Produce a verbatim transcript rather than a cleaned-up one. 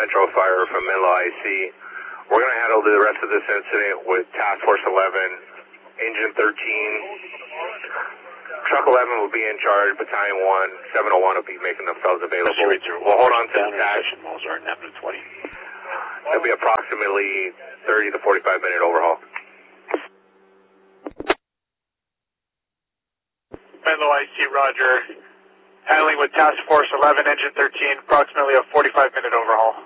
Metro Fire from Menlo I C. We're going to handle the rest of this incident with Task Force eleven, Engine thirteen. Truck eleven will be in charge, Battalion one, seven oh one will be making themselves available. We'll hold on to the task. It'll be approximately thirty to forty-five minute overhaul. Menlo I C, roger. Handling with Task Force eleven, Engine thirteen, approximately a forty-five minute overhaul.